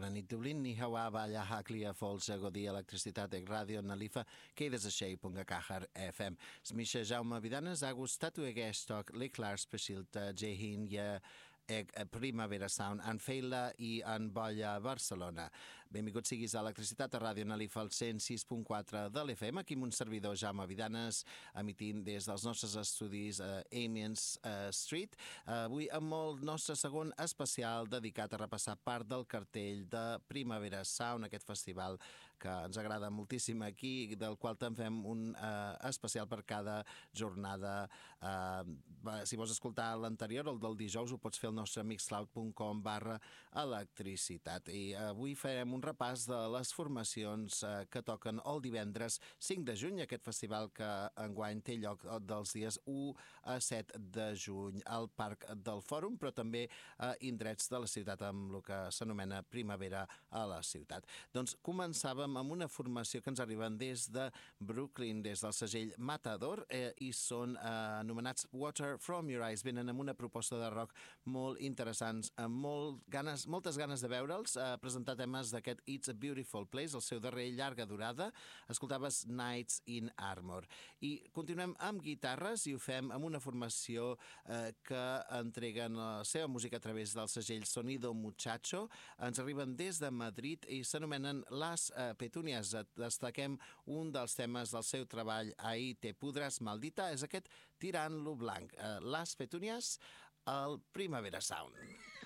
nit Dublin, ni hawa balla haklia folsa godi electricitat radio nalifa quedes a shei punga kahar FM. Smisha Jaume Vidanes ha gustat u egestok liklar specialta jehin ja Primavera Sound en Feila i en Bolla a Barcelona. Benvinguts siguis a Electricitat a Ràdio Nalifa al 106.4 de l'FM, aquí amb un servidor Jaume Vidanes, emitint des dels nostres estudis a Amiens Street. Avui amb el nostre segon especial dedicat a repassar part del cartell de Primavera Sound, aquest festival que ens agrada moltíssim aquí, del qual te'n fem un especial per cada jornada. Si vols escoltar l'anterior, el del dijous, ho pots fer al nostre mixcloud.com/electricitat. I avui farem un repàs de les formacions que toquen el divendres 5 de juny, aquest festival que enguany té lloc dels dies 1 a 7 de juny al Parc del Fòrum, però també a indrets de la ciutat amb el que s'anomena Primavera a la ciutat. Doncs començàvem amb una formació que ens arriben des de Brooklyn, des del segell Matador, i són anomenats Water From Your Eyes. Venen amb una proposta de rock molt interessants, amb moltes ganes de veure'ls. Presentar temes d'aquest It's a Beautiful Place, el seu darrer llarga durada. Escoltaves Knights in Armor. I continuem amb guitarres i ho fem amb una formació que entreguen la seva música a través del segell Sonido Muchacho. Ens arriben des de Madrid i s'anomenen Las Petunias. Destaquem un dels temes del seu treball Ahí te pudras maldita, és aquest Tirant lo blanc. Las Petunias al Primavera Sound.